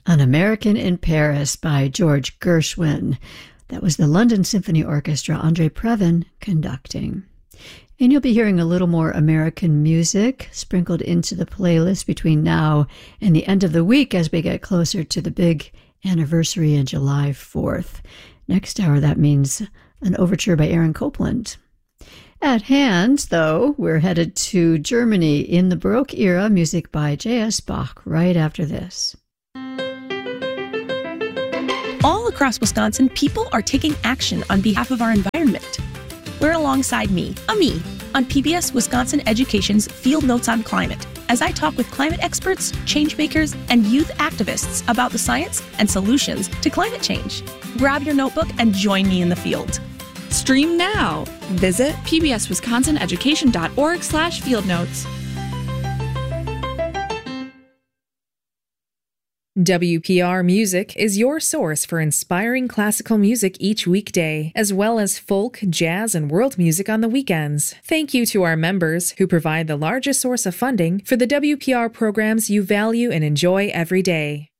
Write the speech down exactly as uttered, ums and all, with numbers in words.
An American in Paris by George Gershwin. That was the London Symphony Orchestra, Andre Previn conducting. And you'll be hearing a little more American music sprinkled into the playlist between now and the end of the week as we get closer to the big anniversary on July fourth. Next hour, that means an overture by Aaron Copland. At hand, though, we're headed to Germany in the Baroque era, music by J S Bach right after this. All across Wisconsin, people are taking action on behalf of our environment. We're alongside me, Ami, on P B S Wisconsin Education's Field Notes on Climate, as I talk with climate experts, change makers, and youth activists about the science and solutions to climate change. Grab your notebook and join me in the field. Stream now. Visit pbswisconsineducation.org slash field notes. W P R Music is your source for inspiring classical music each weekday, as well as folk, jazz, and world music on the weekends. Thank you to our members who provide the largest source of funding for the W P R programs you value and enjoy every day.